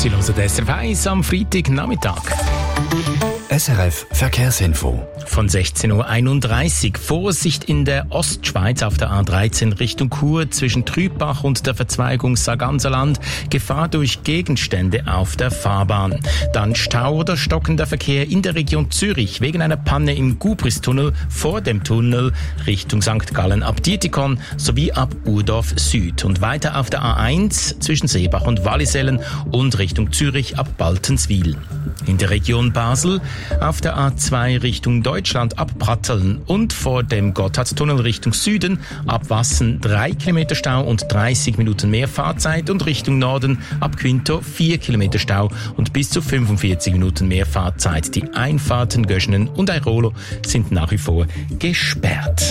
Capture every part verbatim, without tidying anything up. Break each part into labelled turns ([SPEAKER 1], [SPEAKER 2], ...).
[SPEAKER 1] Sie hören S R F eins am Freitagnachmittag.
[SPEAKER 2] S R F Verkehrsinfo.
[SPEAKER 1] Von sechzehn Uhr einunddreißig. Vorsicht in der Ostschweiz auf der A dreizehn Richtung Chur zwischen Trübach und der Verzweigung Sarganserland. Gefahr durch Gegenstände auf der Fahrbahn. Dann Stau oder stockender Verkehr in der Region Zürich wegen einer Panne im Gubristunnel vor dem Tunnel Richtung Sankt Gallen ab Dietikon sowie ab Urdorf Süd. Und weiter auf der A eins zwischen Seebach und Wallisellen und Richtung Zürich ab Baltenswil. In der Region Basel auf der A zwei Richtung Deutschland ab Pratteln und vor dem Gotthardtunnel Richtung Süden ab Wassen drei Kilometer Stau und dreißig Minuten mehr Fahrzeit und Richtung Norden ab Quinto vier Kilometer Stau und bis zu fünfundvierzig Minuten mehr Fahrzeit. Die Einfahrten Göschenen und Airolo sind nach wie vor gesperrt.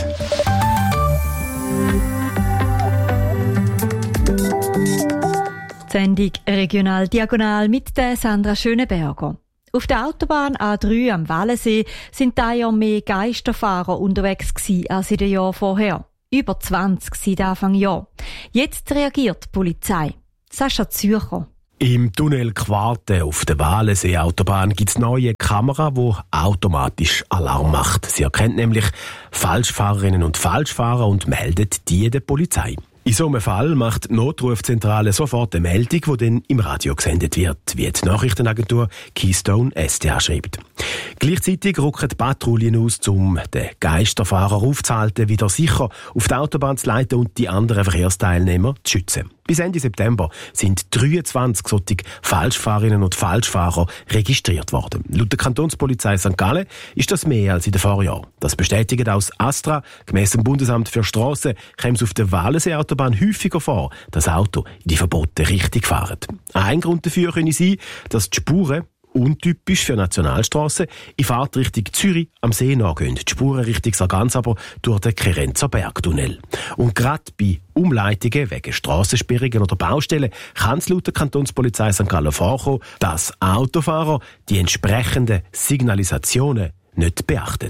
[SPEAKER 3] Sendung Regional Diagonal mit der Sandra Schöneberger. Auf der Autobahn A drei am Wallensee sind da ja mehr Geisterfahrer unterwegs gewesen als in den Jahren vorher. Über zwanzig seit Anfang Jahr. Jetzt reagiert die Polizei. Sascha Zürcher.
[SPEAKER 4] Im Tunnel Quarte auf der Wallensee-Autobahn gibt es neue Kamera, die automatisch Alarm macht. Sie erkennt nämlich Falschfahrerinnen und Falschfahrer und meldet die der Polizei. In so einem Fall macht die Notrufzentrale sofort eine Meldung, die dann im Radio gesendet wird, wie die Nachrichtenagentur Keystone S D A schreibt. Gleichzeitig rücken die Patrouillen aus, um den Geisterfahrer aufzuhalten, wieder sicher auf die Autobahn zu leiten und die anderen Verkehrsteilnehmer zu schützen. Bis Ende September sind dreiundzwanzig solche Falschfahrerinnen und Falschfahrer registriert worden. Laut der Kantonspolizei Sankt Gallen ist das mehr als in den Vorjahren. Das bestätigt aus Astra. Gemäss dem Bundesamt für Strassen kommt es auf der Wallensee-Autobahn häufiger vor, dass Autos in die verbotene Richtung fahren. Ein Grund dafür könnte sein, dass die Spuren untypisch für Nationalstrassen in Fahrtrichtung Zürich am See nachgehen. Die Spuren Richtung Sargans aber durch den Kerenzer Bergtunnel. Und gerade bei Umleitungen wegen Strassensperrungen oder Baustellen kann es laut der Kantonspolizei Sankt Gallen vorkommen, dass Autofahrer die entsprechenden Signalisationen nicht beachten.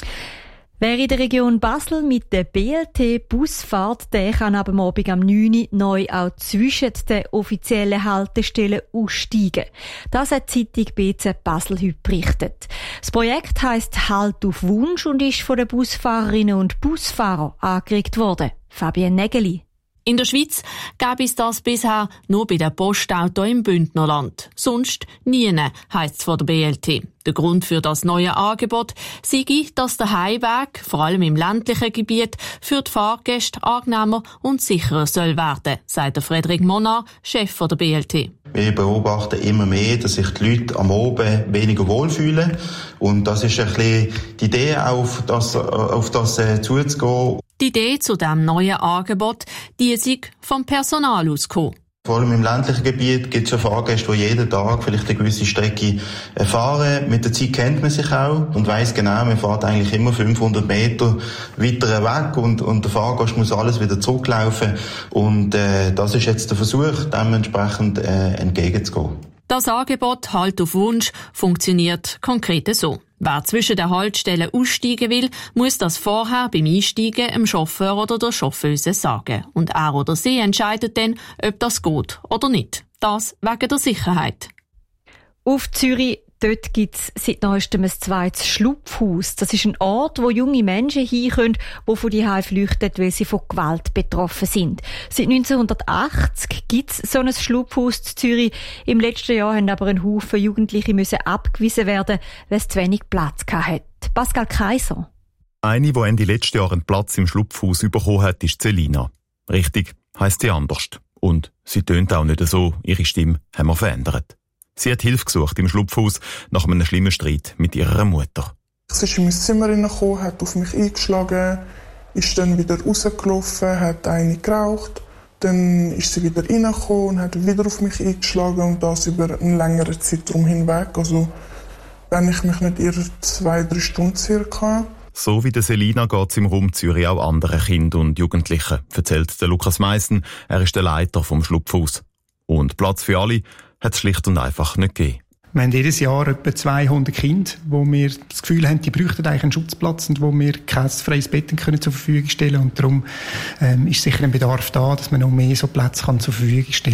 [SPEAKER 3] Wer in der Region Basel mit der B L T-Bus fährt, der kann ab dem Abend am neun Uhr neu auch zwischen den offiziellen Haltestellen aussteigen. Das hat die Zeitung B Z Basel heute berichtet. Das Projekt heisst «Halt auf Wunsch» und ist von den Busfahrerinnen und Busfahrern angeregt worden. Fabienne Nägeli.
[SPEAKER 5] In der Schweiz gab es das bisher nur bei den Postautos im Bündnerland. Sonst nie, heisst es von der B L T. Der Grund für das neue Angebot sei, dass der Heimweg, vor allem im ländlichen Gebiet, für die Fahrgäste angenehmer und sicherer soll werden, sagt der Frederik Monard, Chef der B L T.
[SPEAKER 6] Wir beobachten immer mehr, dass sich die Leute am Abend weniger wohlfühlen. Und das ist ein bisschen die Idee, auf das, auf das äh, zuzugehen.
[SPEAKER 5] Die Idee zu diesem neuen Angebot, die ist vom Personal ausgekommen.
[SPEAKER 6] Vor allem im ländlichen Gebiet gibt es ja Fahrgäste, die jeden Tag vielleicht eine gewisse Strecke fahren. Mit der Zeit kennt man sich auch und weiss genau, man fährt eigentlich immer fünfhundert Meter weiter weg und, und der Fahrgast muss alles wieder zurücklaufen. Und äh, das ist jetzt der Versuch, dementsprechend äh, entgegenzugehen.
[SPEAKER 5] Das Angebot «Halt auf Wunsch» funktioniert konkret so. Wer zwischen den Haltestellen aussteigen will, muss das vorher beim Einsteigen dem Chauffeur oder der Chauffeuse sagen. Und er oder sie entscheidet dann, ob das geht oder nicht. Das wegen der Sicherheit.
[SPEAKER 3] Auf Zürich, dort gibt es seit neuestem ein zweites Schlupfhaus. Das ist ein Ort, wo junge Menschen hinkommen, die von daheim flüchten, weil sie von Gewalt betroffen sind. Seit neunzehnhundertachtzig gibt es so ein Schlupfhaus in Zürich. Im letzten Jahr haben aber ein Haufen Jugendliche müssen abgewiesen werden, weil es zu wenig Platz hatte. Pascal Kaiser.
[SPEAKER 7] Eine, die Ende letzten Jahr einen Platz im Schlupfhaus bekommen hat, ist Selina. Richtig, heisst sie anders. Und sie tönt auch nicht so. Ihre Stimme haben wir verändert. Sie hat Hilfe gesucht im Schlupfhaus nach einem schlimmen Streit mit ihrer Mutter.
[SPEAKER 8] Sie ist in mein Zimmer reingekommen, hat auf mich eingeschlagen, ist dann wieder rausgelaufen, hat eine geraucht. Dann ist sie wieder reingekommen und hat wieder auf mich eingeschlagen und das über einen längeren Zeitraum hinweg. Also, wenn ich mich nicht irre, zwei, drei Stunden circa.
[SPEAKER 7] So wie der Selina geht es im Raum Zürich auch anderen Kindern und Jugendlichen, erzählt der Lukas Meissen. Er ist der Leiter vom Schlupfhaus. Und Platz für alle hat es schlicht und einfach nicht gegeben.
[SPEAKER 9] Wir haben jedes Jahr etwa zweihundert Kinder, wo wir das Gefühl haben, die bräuchten eigentlich einen Schutzplatz und wo wir kein freies Bett können zur Verfügung stellen können. Und darum ähm, ist sicher ein Bedarf da, dass man noch mehr so Plätze kann zur Verfügung stellen kann.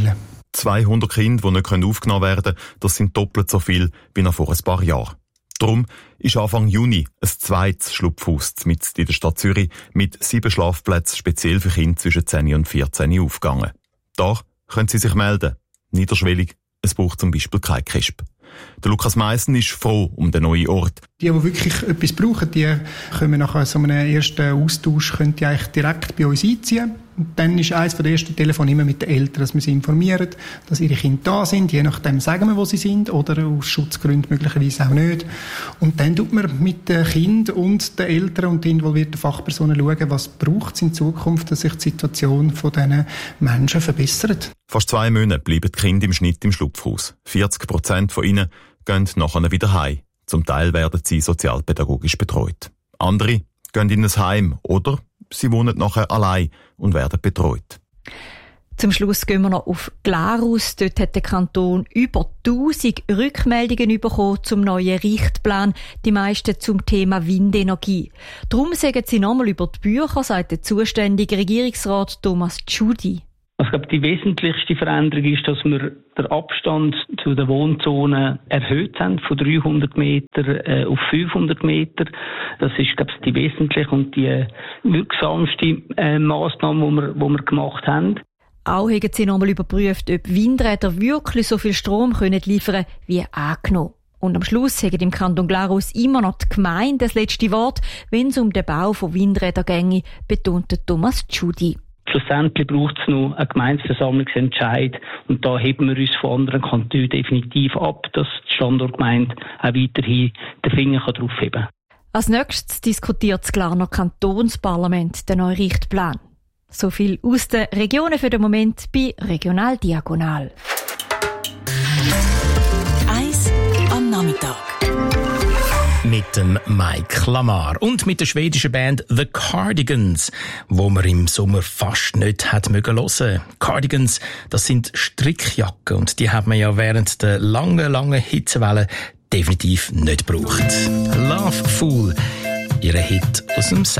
[SPEAKER 7] zweihundert Kinder, die nicht aufgenommen werden können, das sind doppelt so viel wie noch vor ein paar Jahren. Darum ist Anfang Juni ein zweites Schlupfhaus mitten in der Stadt Zürich mit sieben Schlafplätzen speziell für Kinder zwischen zehn und vierzehn aufgegangen. Da können Sie sich melden. Niederschwellig, es braucht zum Beispiel kein Kisp. Der Lukas Meissen ist froh um den neuen Ort.
[SPEAKER 9] Die, die wirklich etwas brauchen, die können nach so einem ersten Austausch können die eigentlich direkt bei uns einziehen. Und dann ist eines der ersten Telefone immer mit den Eltern, dass wir sie informieren, dass ihre Kinder da sind. Je nachdem sagen wir, wo sie sind, oder aus Schutzgründen möglicherweise auch nicht. Und dann tut man mit den Kindern und den Eltern und den involvierten Fachpersonen schauen, was braucht es in Zukunft, dass sich die Situation von diesen Menschen verbessert.
[SPEAKER 7] Fast zwei Monate bleiben die Kinder im Schnitt im Schlupfhaus. vierzig Prozent von ihnen gehen nachher wieder heim. Zum Teil werden sie sozialpädagogisch betreut. Andere gehen in ein Heim oder sie wohnen nachher allein und werden betreut.
[SPEAKER 3] Zum Schluss gehen wir noch auf Glarus. Dort hat der Kanton über tausend Rückmeldungen bekommen zum neuen Richtplan, die meisten zum Thema Windenergie. Darum sagen sie nochmal über die Bücher, sagt der zuständige Regierungsrat Thomas Tschudi.
[SPEAKER 10] Ich glaube, die wesentlichste Veränderung ist, dass wir den Abstand zu den Wohnzonen erhöht haben, von dreihundert Meter äh, auf fünfhundert Meter. Das ist, glaube ich, die wesentliche und die wirksamste äh, Massnahme, die wir, die wir gemacht haben.
[SPEAKER 3] Auch haben sie nochmal überprüft, ob Windräder wirklich so viel Strom können liefern wie angenommen. Und am Schluss haben im Kanton Glarus immer noch die Gemeinde das letzte Wort, wenn es um den Bau von Windrädern ginge, betonte Thomas Tschudi.
[SPEAKER 10] Schlussendlich braucht es noch einen Gemeindeversammlungsentscheid und da heben wir uns von anderen Kantonen definitiv ab, dass die Standortgemeinde auch weiterhin den Finger drauf heben kann.
[SPEAKER 3] Als nächstes diskutiert das Glarner Kantonsparlament den neuen Richtplan. So viel aus den Regionen für den Moment bei Regional Diagonal.
[SPEAKER 2] Eis am Nachmittag.
[SPEAKER 1] Mit dem Mike Lamar und mit der schwedischen Band The Cardigans, wo man im Sommer fast nicht hat mögen hören. Cardigans, das sind Strickjacken und die hat man ja während der langen, langen Hitzewelle definitiv nicht gebraucht. Love Fool, ihre Hit aus dem